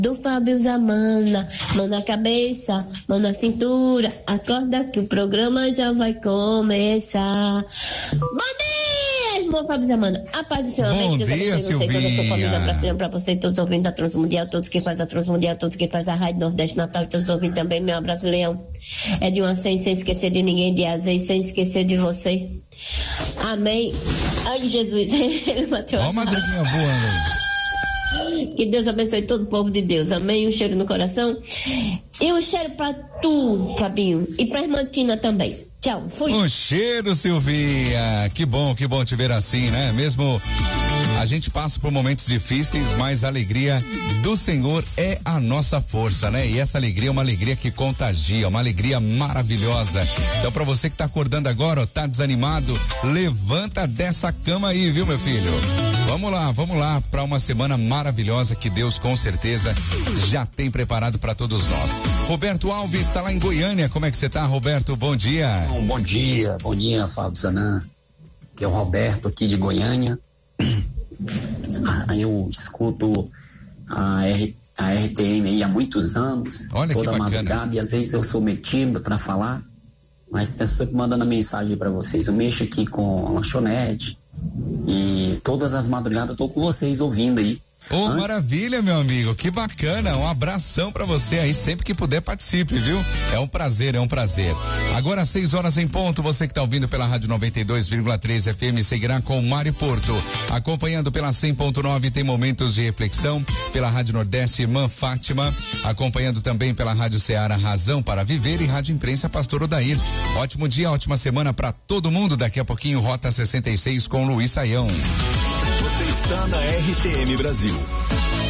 do Fábio Zamana, mão na cabeça, mão na cintura, acorda que o programa já vai começar. Bom dia, irmão Fábio Zamana, a paz do Senhor, bom Deus dia, abençoe você, toda a sua família, abraço pra você, todos os ouvintes da Transmundial, todos que fazem a Transmundial, todos que fazem a Rádio Nordeste Natal, todos os ouvintes também, meu abraço, Leão, é de uma sem esquecer de ninguém, de azeite, sem esquecer de você, amém. Ai, Jesus, ele bateu a madruguinha voando. Que Deus abençoe todo o povo de Deus, amém, um cheiro no coração e um cheiro pra tu, Fabinho, e pra irmã Tina também. Tchau, fui. Um cheiro, Silvia, que bom te ver assim, né? Mesmo a gente passa por momentos difíceis, mas a alegria do Senhor é a nossa força, né? E essa alegria é uma alegria que contagia, uma alegria maravilhosa. Então, pra você que tá acordando agora, ó, tá desanimado, levanta dessa cama aí, viu, meu filho? Vamos lá pra uma semana maravilhosa que Deus com certeza já tem preparado pra todos nós. Roberto Alves tá lá em Goiânia, como é que você tá, Roberto? Bom dia. Bom dia, Fábio Zanã, que é o Roberto aqui de Goiânia. Eu escuto a RTM aí há muitos anos. Olha, toda que bacana. madrugada, e às vezes eu sou metido para falar, mas tô sempre mandando mensagem para vocês. Eu mexo aqui com a lanchonete e todas as madrugadas eu tô com vocês ouvindo aí. Ô, maravilha, meu amigo, que bacana, um abração pra você aí, sempre que puder participe, viu? É um prazer. Agora 6 horas em ponto, você que tá ouvindo pela Rádio 92,3 FM seguirá com o Mário Porto, acompanhando pela 100.9 tem momentos de reflexão, pela Rádio Nordeste Irmã Fátima, acompanhando também pela Rádio Ceará Razão para Viver e Rádio Imprensa Pastor Odair. Ótimo dia, ótima semana pra todo mundo, daqui a pouquinho Rota 66 com Luiz Saião. Você está na RTM Brasil.